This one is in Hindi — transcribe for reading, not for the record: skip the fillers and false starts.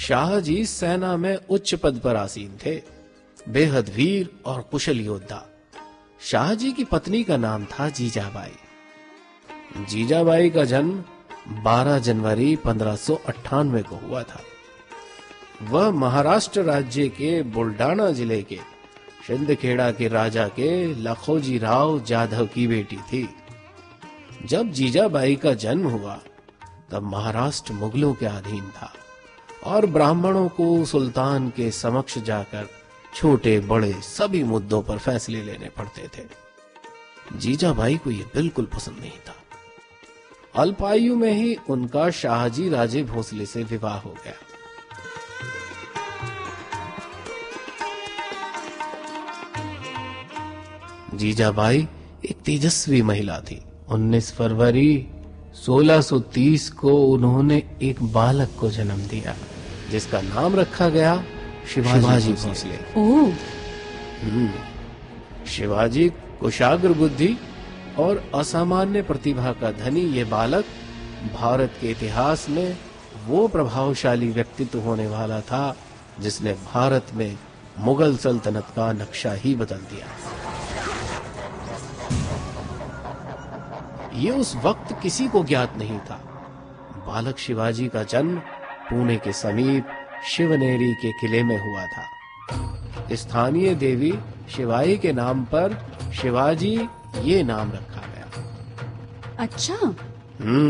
शाहजी सेना में उच्च पद पर आसीन थे, बेहद वीर और कुशल योद्धा। शाहजी की पत्नी का नाम था जीजाबाई। जीजाबाई का जन्म 12 जनवरी 1598 को हुआ था। वह महाराष्ट्र राज्य के बुल्डाना जिले के शिंदखेड़ा के राजा के लखोजी राव जाधव की बेटी थी। जब जीजाबाई का जन्म हुआ तब महाराष्ट्र मुगलों के अधीन था और ब्राह्मणों को सुल्तान के समक्ष जाकर छोटे बड़े सभी मुद्दों पर फैसले लेने पड़ते थे। जीजाबाई को यह बिल्कुल पसंद नहीं था। अल्पायु में ही उनका शाहजी राजे भोसले से विवाह हो गया। जीजाबाई एक तेजस्वी महिला थी। 19 फरवरी 1630 को उन्होंने एक बालक को जन्म दिया जिसका नाम रखा गया शिवाजी भोसले। शिवाजी कुशाग्र बुद्धि और असामान्य प्रतिभा का धनी ये बालक भारत के इतिहास में वो प्रभावशाली व्यक्तित्व होने वाला था जिसने भारत में मुगल सल्तनत का नक्शा ही बदल दिया। ये उस वक्त किसी को ज्ञात नहीं था। बालक शिवाजी का जन्म पुणे के समीप शिवनेरी के किले में हुआ था। स्थानीय देवी शिवाई के नाम पर शिवाजी ये नाम रखा गया। अच्छा।